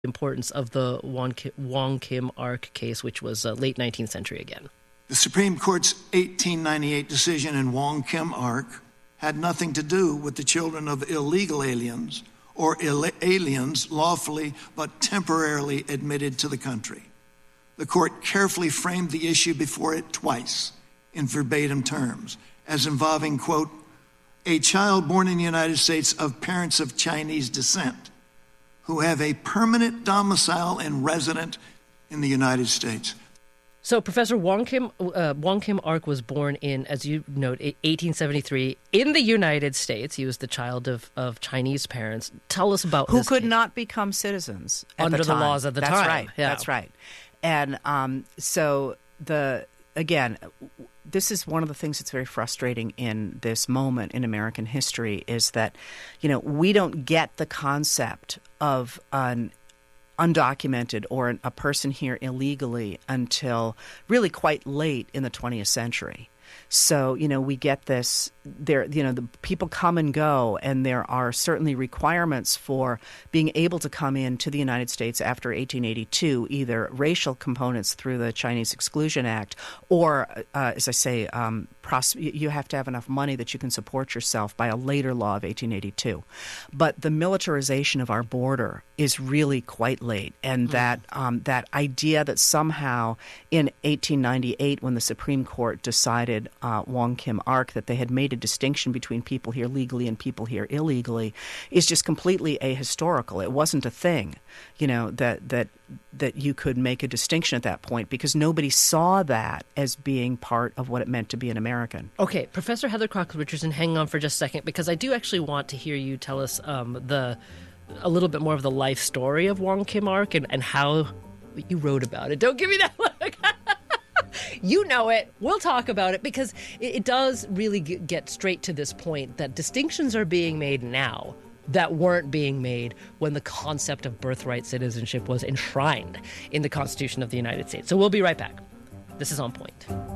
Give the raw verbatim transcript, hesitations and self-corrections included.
importance of the Wong Kim, Wong Kim Ark case, which was uh, late nineteenth century again. The Supreme Court's eighteen ninety-eight decision in Wong Kim Ark had nothing to do with the children of illegal aliens or Ill- aliens lawfully but temporarily admitted to the country. The court carefully framed the issue before it twice in verbatim terms as involving, quote, a child born in the United States of parents of Chinese descent who have a permanent domicile and resident in the United States. So Professor Wong Kim, uh, Wong Kim Ark was born in, as you note, eighteen seventy-three in the United States. He was the child of, of Chinese parents. Tell us about who this could case. not become citizens at under the, the time. laws of the That's time. Right. Yeah. That's right. And um, so the again, this is one of the things that's very frustrating in this moment in American history is that, you know, we don't get the concept of an undocumented or an, a person here illegally until really quite late in the twentieth century. So, you know, we get this there, you know, the people come and go, and there are certainly requirements for being able to come into the United States after eighteen eighty-two, either racial components through the Chinese Exclusion Act or, uh, as I say, um, pros- you have to have enough money that you can support yourself by a later law of eighteen eighty-two. But the militarization of our border is really quite late, and mm. that um, that idea that somehow in eighteen ninety-eight, when the Supreme Court decided uh, Wong Kim Ark that they had made a distinction between people here legally and people here illegally is just completely ahistorical. It wasn't a thing, you know, that that that you could make a distinction at that point because nobody saw that as being part of what it meant to be an American. Okay, Professor Heather Cox Richardson, hang on for just a second because I do actually want to hear you tell us um, the a little bit more of the life story of Wong Kim Ark and, and how you wrote about it. Don't give me that look. You know it. We'll talk about it because it, it does really g- get straight to this point that distinctions are being made now that weren't being made when the concept of birthright citizenship was enshrined in the Constitution of the United States. So we'll be right back. This is On Point.